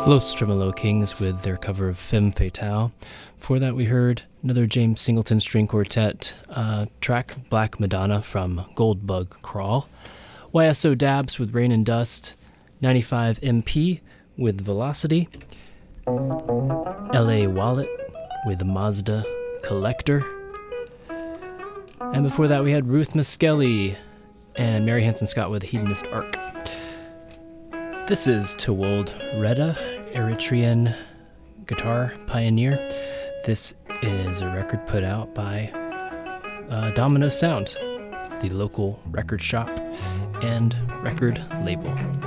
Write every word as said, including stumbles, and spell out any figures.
Los Tremolo Kings with their cover of Femme Fatale. Before that, we heard another James Singleton String Quartet uh, track, Black Madonna from Goldbug Crawl. Y S O Dabs with Rain and Dust. ninety-five M P with Velocity. L A Wallet with Mazda Collector. And before that, we had Ruth Miskelly and Mary Hanson Scott with Hedonist Arc. This is Tewold Reda, Eritrean guitar pioneer. This is a record put out by uh, Domino Sound, the local record shop and record label.